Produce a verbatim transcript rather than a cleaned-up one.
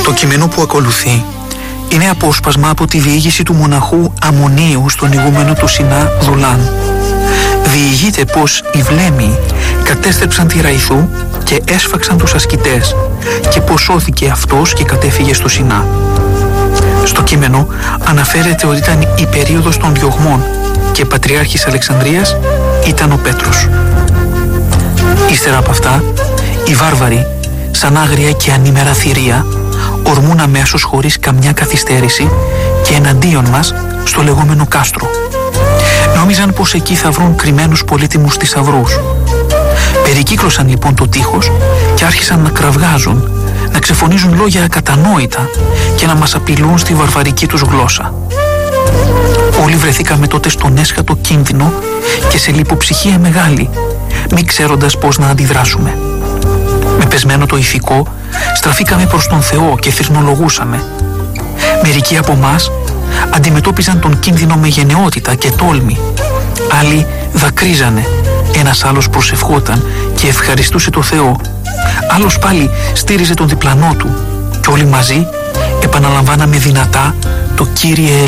Το κείμενο που ακολουθεί είναι απόσπασμα από τη διήγηση του μοναχού Αμμονίου στον ηγούμενο του Σινά Δουλάν. Διηγείται πως οι βλέμοι κατέστρεψαν τη Ραϊθού και έσφαξαν τους ασκητές και πως σώθηκε αυτός και κατέφυγε στο Σινά. Στο κείμενο αναφέρεται ότι ήταν η περίοδος των διωγμών και πατριάρχης Αλεξανδρίας ήταν ο Πέτρος. Ύστερα από αυτά, οι βάρβαροι, σαν άγρια και ανήμερα θηρία, ορμούν αμέσως χωρίς καμιά καθυστέρηση και εναντίον μας στο λεγόμενο κάστρο. Νόμιζαν πως εκεί θα βρουν κρυμμένους πολύτιμους θησαυρούς. Περικύκλωσαν λοιπόν το τείχος και άρχισαν να κραυγάζουν, να ξεφωνίζουν λόγια ακατανόητα και να μας απειλούν στη βαρβαρική τους γλώσσα. Όλοι βρεθήκαμε τότε στον έσχατο κίνδυνο και σε λιποψυχία μεγάλη, μη ξέροντας πώς να αντιδράσουμε. Με πεσμένο το ηθικό, στραφήκαμε προς τον Θεό και θρηνολογούσαμε. Μερικοί από μας αντιμετώπιζαν τον κίνδυνο με γενναιότητα και τόλμη. Άλλοι δακρύζανε, ένας άλλος προσευχόταν και ευχαριστούσε το Θεό. Άλλος πάλι στήριζε τον διπλανό του και όλοι μαζί επαναλαμβάναμε δυνατά το «Κύριε